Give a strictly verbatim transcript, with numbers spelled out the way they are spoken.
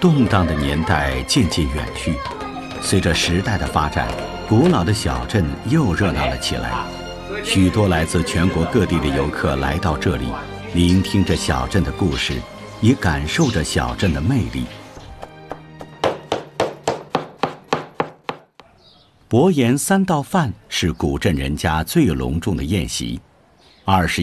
动荡的年代渐渐远去，随着时代的发展，古老的小镇又热闹了起来。许多来自全国各地的游客来到这里，聆听着小镇的故事，也感受着小镇的魅力。薄盐三道饭是古镇人家最隆重的宴席。二十